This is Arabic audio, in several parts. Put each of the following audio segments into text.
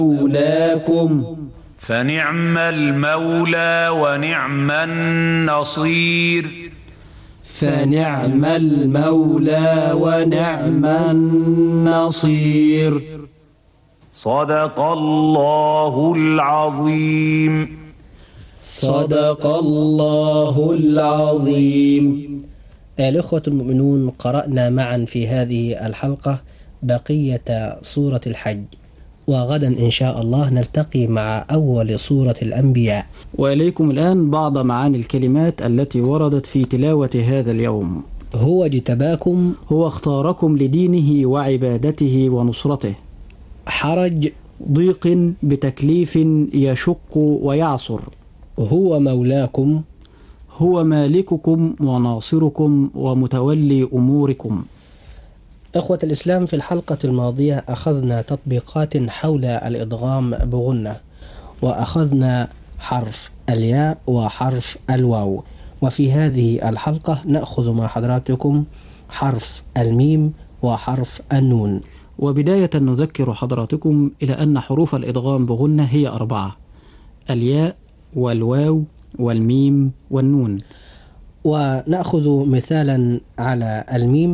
مولاكم فنعم المولى ونعم النصير. فنعم المولى ونعم النصير. صدق الله العظيم. صدق الله العظيم. الأخوة المؤمنون، قرأنا معا في هذه الحلقة بقية سورة الحج، وغدا إن شاء الله نلتقي مع أول سورة الأنبياء. وإليكم الآن بعض معاني الكلمات التي وردت في تلاوة هذا اليوم. هو اجتباكم، هو اختاركم لدينه وعبادته ونصرته. حرج، ضيق بتكليف يشق ويعصر. هو مولاكم، هو مالككم وناصركم ومتولي أموركم. إخوة الإسلام، في الحلقة الماضية أخذنا تطبيقات حول الإدغام بغنة، وأخذنا حرف الياء وحرف الواو، وفي هذه الحلقة نأخذ مع حضراتكم حرف الميم وحرف النون. وبداية نذكر حضراتكم إلى أن حروف الإدغام بغنة هي 4: الياء والواو والميم والنون. ونأخذ مثالا على الميم: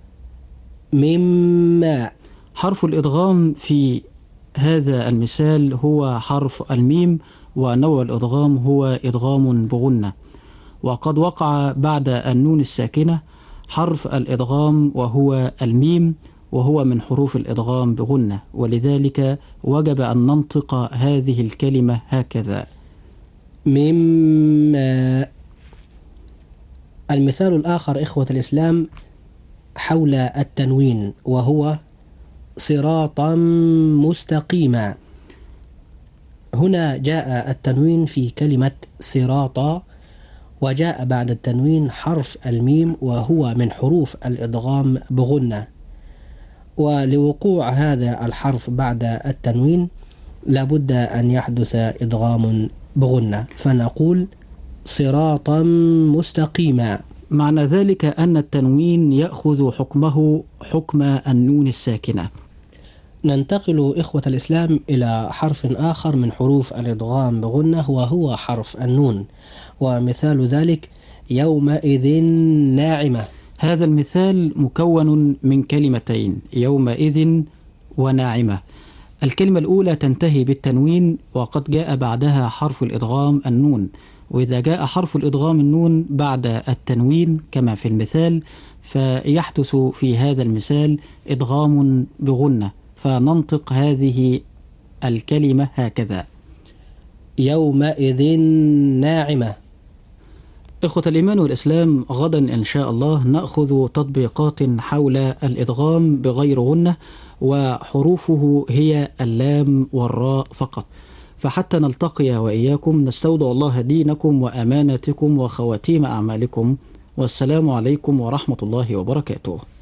مما. حرف الإدغام في هذا المثال هو حرف الميم، ونوع الإدغام هو إدغام بغنة. وقد وقع بعد النون الساكنة حرف الإدغام وهو الميم، وهو من حروف الإدغام بغنة، ولذلك وجب أن ننطق هذه الكلمة هكذا: مما. المثال الآخر إخوة الإسلام حول التنوين، وهو صراطا مستقيما. هنا جاء التنوين في كلمة صراطا، وجاء بعد التنوين حرف الميم، وهو من حروف الإدغام بغنة. ولوقوع هذا الحرف بعد التنوين لابد أن يحدث إدغام بغنة، فنقول صراطا مستقيما. معنى ذلك أن التنوين يأخذ حكمه حكم النون الساكنة. ننتقل إخوة الإسلام إلى حرف آخر من حروف الإدغام بغنة، وهو حرف النون، ومثال ذلك يومئذ ناعمة. هذا المثال مكون من كلمتين: يومئذ وناعمة. الكلمة الأولى تنتهي بالتنوين، وقد جاء بعدها حرف الإدغام النون. وإذا جاء حرف الإدغام النون بعد التنوين كما في المثال، فيحدث في هذا المثال إدغام بغنة، فننطق هذه الكلمة هكذا: يومئذ ناعمة. إخوة الإيمان والإسلام، غدا إن شاء الله نأخذ تطبيقات حول الإدغام بغير غنة، وحروفه هي اللام والراء فقط. فحتى نلتقي وإياكم نستودع الله دينكم وأماناتكم وخواتيم أعمالكم، والسلام عليكم ورحمة الله وبركاته.